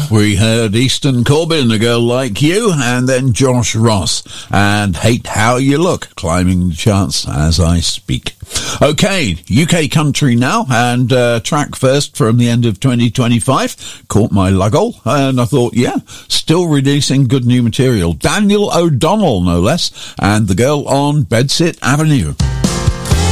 we heard Easton Corbin, A Girl Like You, and then Josh Ross and Hate How You Look, climbing the charts as I speak. Okay, UK country now, and track first from the end of 2025, Caught My Luggle, and I thought, yeah, still releasing good new material. Daniel O'Donnell, no less, and The Girl on Bedsit Avenue.